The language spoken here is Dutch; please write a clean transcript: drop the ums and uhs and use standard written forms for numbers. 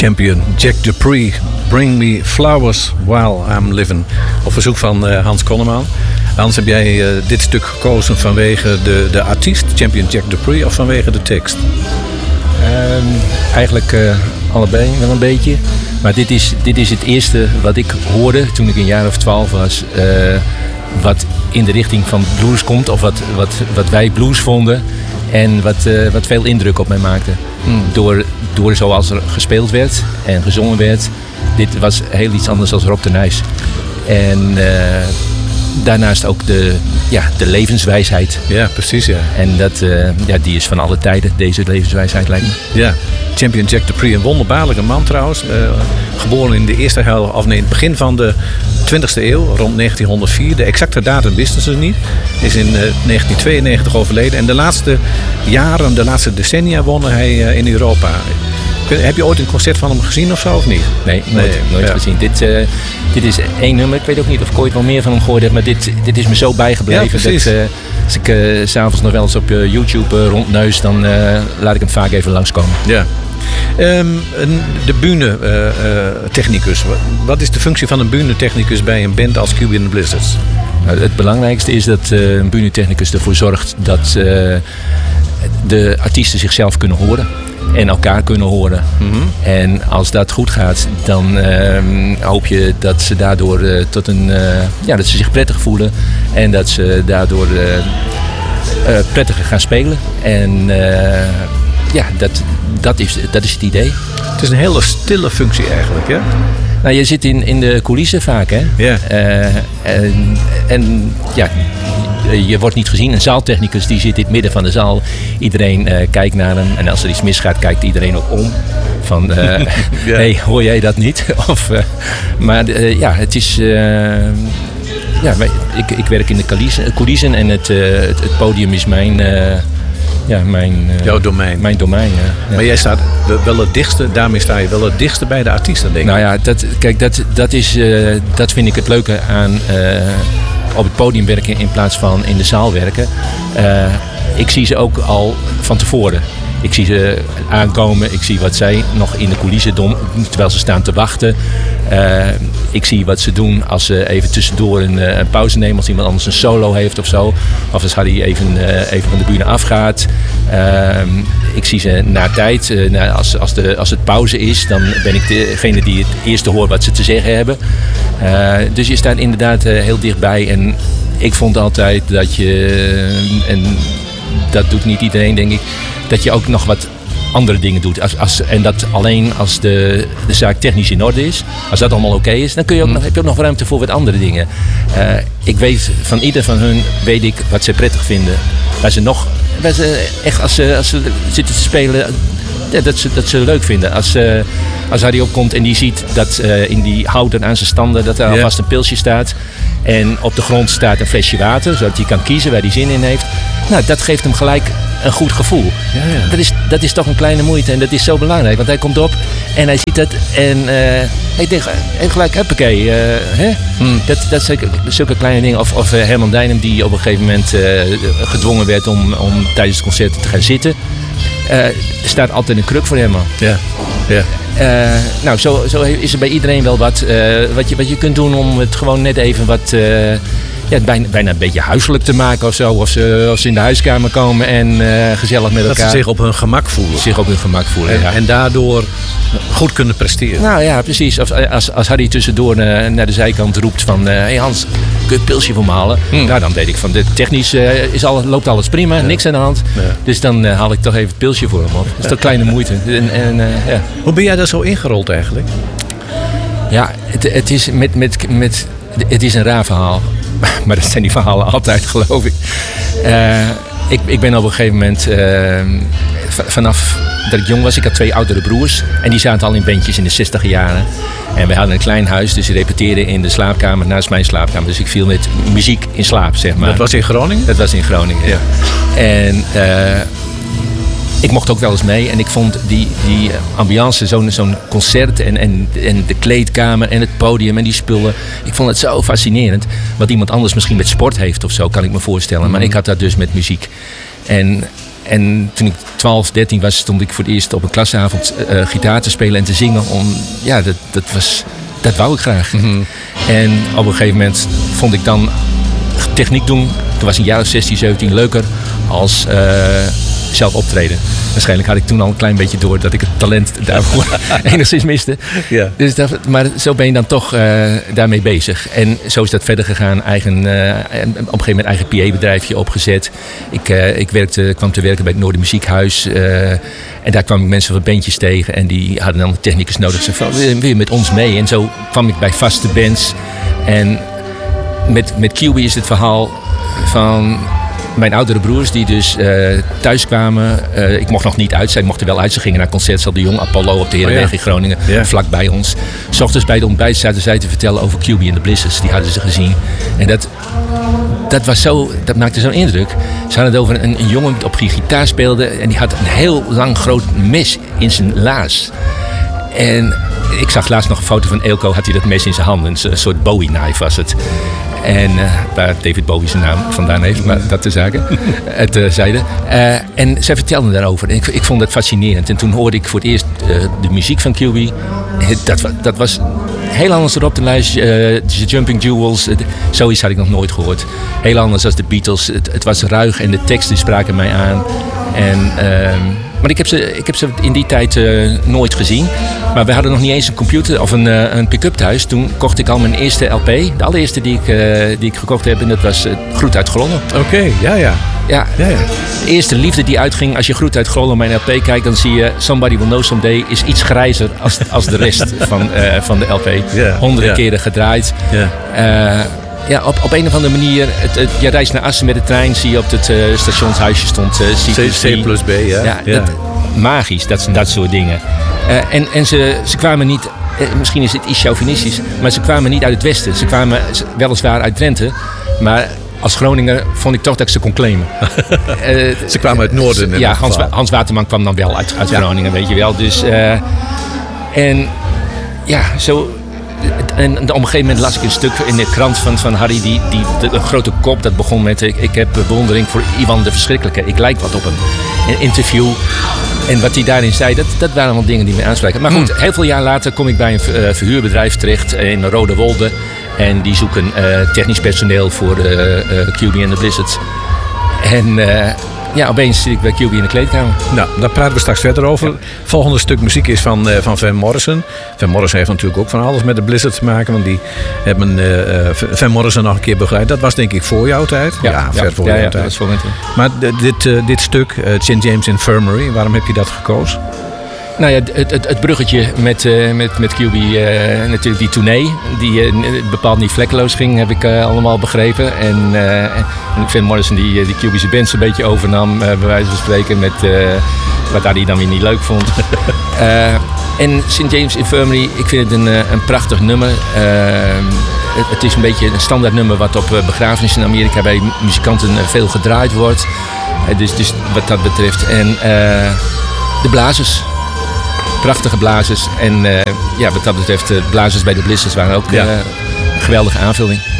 Champion Jack Dupree, Bring Me Flowers While I'm Living. Op verzoek van Hans Konneman. Hans, heb jij dit stuk gekozen vanwege de artiest, Champion Jack Dupree, of vanwege de tekst? Eigenlijk allebei wel een beetje. Maar dit is het eerste wat ik hoorde toen ik een jaar of 12 was. Wat in de richting van blues komt. Of wat wij blues vonden. En wat veel indruk op mij maakte. Door zoals er gespeeld werd en gezongen werd. Dit was heel iets anders dan Rob de Nijs. En daarnaast ook de levenswijsheid. Ja, precies, ja. En die is van alle tijden, deze levenswijsheid lijkt me. Ja, Champion Jack Dupree, een wonderbaarlijke man trouwens. Geboren in de het begin van de 20e eeuw, rond 1904. De exacte datum wisten ze niet. Is in 1992 overleden. En de laatste jaren, de laatste decennia woonde hij in Europa. Heb je ooit een concert van hem gezien of zo, of niet? Nee, nooit gezien. Dit is één nummer. Ik weet ook niet of ik ooit wel meer van hem gehoord heb. Maar dit is me zo bijgebleven. Ja, dat als ik 's avonds nog wel eens op YouTube rondneus, dan laat ik hem vaak even langskomen. Ja. De bühnetechnicus. Wat is de functie van een bühnetechnicus bij een band als Cuban and the Blizzards? Nou, het belangrijkste is dat een bühnetechnicus ervoor zorgt dat de artiesten zichzelf kunnen horen. En elkaar kunnen horen. Mm-hmm. En als dat goed gaat, dan hoop je dat ze daardoor dat ze zich prettig voelen. En dat ze daardoor prettiger gaan spelen. En dat is het idee. Het is een hele stille functie eigenlijk, hè? Nou, je zit in de coulissen vaak, hè? Ja. Je wordt niet gezien. Een zaaltechnicus die zit in het midden van de zaal. Iedereen kijkt naar hem. En als er iets misgaat, kijkt iedereen ook om. Van, hey, hoor jij dat niet? Het is... ik werk in de coulissen en het podium is mijn... jouw domein. Mijn domein, ja. Maar jij staat wel het dichtste, daarmee sta je wel het dichtste bij de artiesten, denk ik. Nou ja, dat vind ik het leuke aan op het podium werken in plaats van in de zaal werken. Ik zie ze ook al van tevoren. Ik zie ze aankomen, ik zie wat zij nog in de coulissen doen, terwijl ze staan te wachten. Ik zie wat ze doen als ze even tussendoor een pauze nemen, als iemand anders een solo heeft of zo. Of als Harry even van de bühne afgaat. Ik zie ze na tijd, als het pauze is, dan ben ik degene die het eerste hoort wat ze te zeggen hebben. Dus je staat inderdaad heel dichtbij. En ik vond altijd dat je, en dat doet niet iedereen denk ik, dat je ook nog wat andere dingen doet. En dat alleen als de zaak technisch in orde is. Als dat allemaal oké is, dan heb je ook nog ruimte voor wat andere dingen. Ik weet van ieder van hun, weet ik wat ze prettig vinden. Waar ze echt als ze zitten te spelen, dat ze leuk vinden. Als Harry opkomt en die ziet dat in die houder aan zijn standen dat er alvast een pilsje staat. En op de grond staat een flesje water, zodat hij kan kiezen waar hij zin in heeft. Nou, dat geeft hem gelijk een goed gevoel. Ja. Dat is toch een kleine moeite en dat is zo belangrijk. Want hij komt op en hij ziet het en hij denkt gelijk, huppakee. Dat zijn zulke kleine dingen. Of Herman Dijnem die op een gegeven moment gedwongen werd om tijdens het concert te gaan zitten. Er staat altijd een kruk voor Herman. Ja. Nou, zo is er bij iedereen wel wat je kunt doen om het gewoon net even wat... bijna een beetje huiselijk te maken of zo. Of ze in de huiskamer komen en gezellig met elkaar. Dat ze zich op hun gemak voelen. Ja. En daardoor goed kunnen presteren. Nou ja, precies. Of als Harry tussendoor naar de zijkant roept van... hey Hans, kun je een pilsje voor me halen? Nou, dan weet ik van technisch loopt alles prima. Niks aan de hand. Ja. Dus dan haal ik toch even het pilsje voor hem op. Dat is toch kleine moeite. Hoe ben jij daar zo ingerold eigenlijk? Ja, het is het is een raar verhaal. Maar dat zijn die verhalen altijd, geloof ik. Ik ben op een gegeven moment... vanaf dat ik jong was, ik had 2 oudere broers. En die zaten al in bandjes in de 60 jaren. En we hadden een klein huis, dus die repeteerden in de slaapkamer naast mijn slaapkamer. Dus ik viel met muziek in slaap, zeg maar. Dat was in Groningen? Dat was in Groningen, ja. En... ik mocht ook wel eens mee en ik vond die ambiance, zo'n concert en de kleedkamer en het podium en die spullen. Ik vond het zo fascinerend. Wat iemand anders misschien met sport heeft of zo, kan ik me voorstellen. Maar ik had dat dus met muziek. En En toen ik 12, 13 was, stond ik voor het eerst op een klasavond gitaar te spelen en te zingen. Dat wou ik graag. Mm-hmm. En op een gegeven moment vond ik dan techniek doen. Toen was ik een jaar of 16, 17 leuker als zelf optreden. Waarschijnlijk had ik toen al een klein beetje door dat ik het talent daarvoor enigszins miste. Ja. Dus maar zo ben je dan toch daarmee bezig. En zo is dat verder gegaan. Op een gegeven moment eigen PA-bedrijfje opgezet. Ik kwam te werken bij het Noorder Muziekhuis. En daar kwam ik mensen van bandjes tegen. En die hadden dan technicus nodig. Ze zeiden, wil je met ons mee? En zo kwam ik bij vaste bands. En met QB is het verhaal van mijn oudere broers die dus thuis kwamen. Ik mocht nog niet uit, zij mochten wel uit. Ze gingen naar Concertzaal de Jong, Apollo op de Herenweg in Groningen. Ja. Vlak bij ons. 's Ochtends bij de ontbijt zaten zij te vertellen over QB en de Blizzards. Die hadden ze gezien. En dat maakte zo'n indruk. Ze hadden het over een jongen op gitaar speelde. En die had een heel lang groot mes in zijn laars. En ik zag laatst nog een foto van Eelco, had hij dat mes in zijn handen. Een soort Bowie-knife was het. En waar David Bowie zijn naam vandaan heeft, maar dat terzijde. En zij vertelden daarover. En ik vond dat fascinerend. En toen hoorde ik voor het eerst de muziek van QB. Dat was heel anders erop de lijst. The Jumping Jewels, zoiets had ik nog nooit gehoord. Heel anders dan de Beatles. Het was ruig en de teksten spraken mij aan. Maar ik heb ze in die tijd nooit gezien. Maar we hadden nog niet eens een computer of een pick-up thuis. Toen kocht ik al mijn eerste LP. De allereerste die ik gekocht heb. En dat was Groet uit Grollo. Oké, ja. De eerste liefde die uitging. Als je Groet uit Grollo mijn LP kijkt, dan zie je Somebody Will Know Someday is iets grijzer als de rest van de LP. Honderden keren gedraaid. Ja, op een of andere manier. Je reist naar Assen met de trein. Zie je op het stationshuisje stond C+B, ja. Magisch, dat soort dingen. En ze kwamen niet. Misschien is het iets chauvinistisch. Maar ze kwamen niet uit het westen. Ze kwamen weliswaar uit Drenthe. Maar als Groninger vond ik toch dat ik ze kon claimen. Ze kwamen uit het noorden. Ja, Hans Waterman kwam dan wel uit Groningen, weet je wel. Dus, en ja, zo. En op een gegeven moment las ik een stuk in de krant van Harry, de grote kop, dat begon met ik heb bewondering voor Ivan de Verschrikkelijke. Ik lijk wat op hem. Een interview. En wat hij daarin zei, dat waren allemaal dingen die me aanspreken. Maar goed, heel veel jaar later kom ik bij een verhuurbedrijf terecht in Rode Wolde. En die zoeken technisch personeel voor QB en de Blizzards. En opeens zit ik bij QB in de kleedkamer. Nou, daar praten we straks verder over. Het volgende stuk muziek is van Van Morrison. Van Morrison heeft natuurlijk ook van alles met de Blizzard te maken. Want die hebben Van Morrison nog een keer begeleid. Dat was denk ik voor jouw tijd. Ver voor jouw tijd. Dat is voor mijn tijd. Maar dit stuk, St. James Infirmary, waarom heb je dat gekozen? Nou ja, het bruggetje met QB, natuurlijk die tournee, die bepaald niet vlekkeloos ging, heb ik allemaal begrepen. En Van Morrison die QB zijn band een beetje overnam, bij wijze van spreken, met wat hij dan weer niet leuk vond. En St. James Infirmary, ik vind het een prachtig nummer. Het is een beetje een standaard nummer wat op begrafenissen in Amerika bij muzikanten veel gedraaid wordt. Dus wat dat betreft. En de blazers. Prachtige blazers. En wat dat betreft, blazers bij de Blizzards waren ook een geweldige aanvulling.